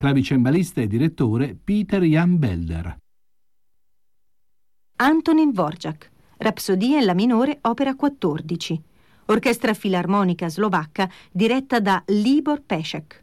Clavicembalista e direttore Peter Jan Belder. Antonin Dvořák, Rapsodia in La minore, opera 14. Orchestra filarmonica slovacca diretta da Libor Pesek.